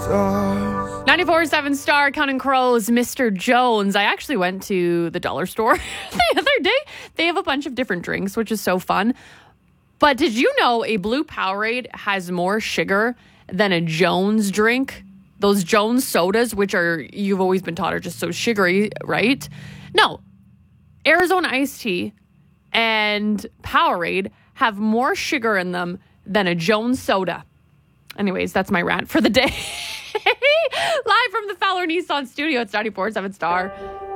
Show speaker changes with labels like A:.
A: stars.
B: 94.7 Star, Counting Crows, Mr. Jones. I actually went to the dollar store the other day. They have a bunch of different drinks, which is so fun. But did you know a blue Powerade has more sugar than a Jones drink? Those Jones sodas, which are, you've always been taught, are just so sugary, right? No. Arizona iced tea and Powerade have more sugar in them than a Jones soda. Anyways, that's my rant for the day. Live from the Fowler Nissan studio, it's 94.7 Star.